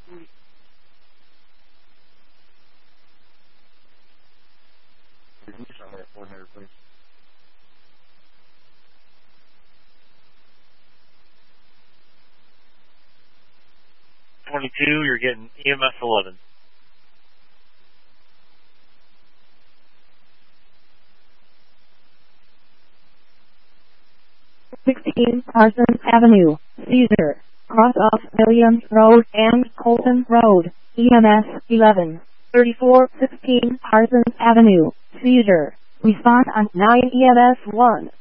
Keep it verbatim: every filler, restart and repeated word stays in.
twenty-two, you're getting E M S eleven. sixteen, Parsons Avenue, Caesar, cross off Williams Road and Colton Road, E M S eleven. thirty-four sixteen, Parsons Avenue, Caesar, respond on nine E M S one.